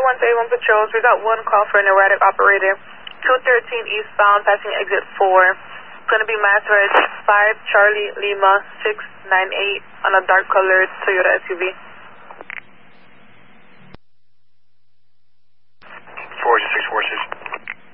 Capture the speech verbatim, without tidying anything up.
one to A one patrols. We got one call for an erratic operator. two thirteen eastbound, passing exit four. It's going to be Mass Reg five Charlie Lima six nine eight on a dark colored Toyota S U V.